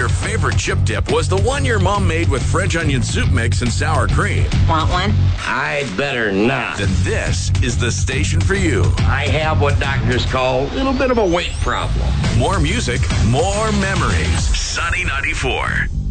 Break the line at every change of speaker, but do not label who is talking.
your favorite chip dip was the one your mom made with French onion soup mix and sour cream,
Want one?
I'd better not.
then this is the station for you.
I have what doctors call a little bit of a weight problem.
More music, more memories. Sunny 94.